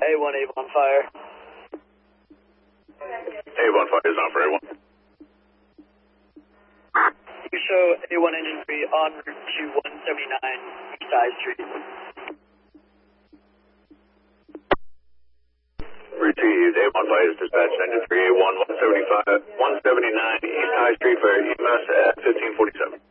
A1 fire. A1 fire is on for A1. You show A1 engine 3 en route to 179 East High Street. Received. A1 fire is dispatched. Engine 3 A1 179 East High Street for EMS at 1547.